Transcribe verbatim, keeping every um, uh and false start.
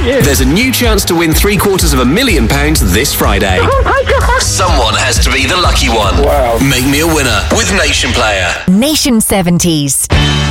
thank you. There's a new chance to win three quarters of a million pounds this Friday. Oh my God. Someone has to be the lucky one. Wow. Make me a winner with Nation Player. Nation seventies.